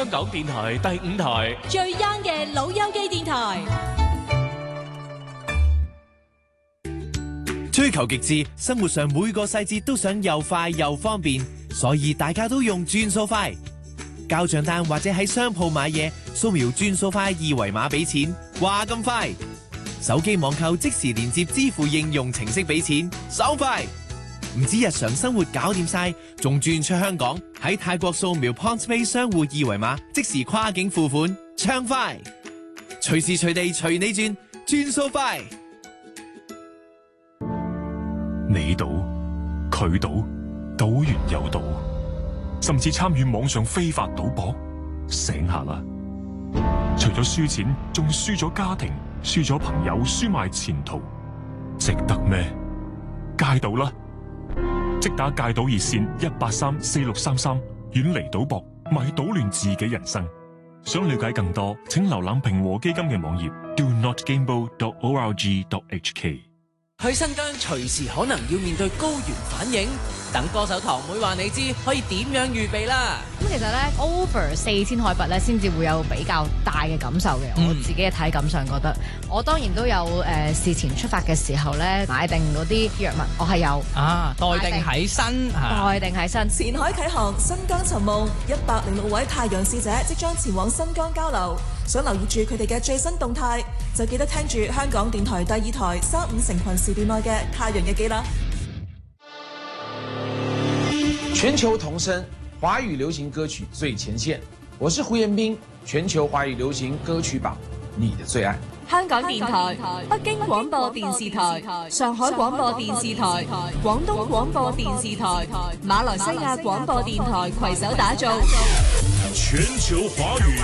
香港電台第5台最 young 嘅老友記電台。 追求極致，生活上每個細節都想又快又方便，所以大家都用轉數快。交賬單或者喺商鋪買嘢，掃描轉數快二維碼俾錢，話咁快。手機網購即時連接支付應用程式俾錢，爽快。唔止日常生活搞掂晒，仲轉出香港，喺泰國掃描 PointsPay 商戶二維碼，即時跨境付款，暢快。隨時隨地隨你轉，轉數快。 你賭，佢賭，賭完又賭，甚至參與網上非法賭博，醒下啦！除咗輸錢，仲輸咗家庭，輸咗朋友，輸埋前途，值得咩？戒賭啦！即打戒賭熱線1834633，遠離賭博，咪搗亂自己人生。想了解更多，請瀏覽平和基金嘅網頁 donotgamble.org.hk。 去新疆隨時可能要面對高原反應，等歌手堂妹話你知可以點樣預備啦。 咁其實咧 over 4000海拔咧先至會有比較大嘅感受嘅。我自己嘅體感上覺得，我當然都有事前出發嘅時候咧買定嗰啲藥物，我係有待定喺身， 待定喺身。 前海啟航，新疆尋夢，106位太陽使者即將前往新疆交流。想留意住佢哋嘅最新動態，就記得聽住香港電台第2台3、5成群時段內嘅太陽日記啦。 全球同聲，華語流行歌曲最前線。我是胡彥斌，全球華語流行歌曲榜，你的最愛。 香港電台、北京廣播電視台、上海廣播電視台、廣東廣播電視台、馬來西亞廣播電台攜手打造全球華語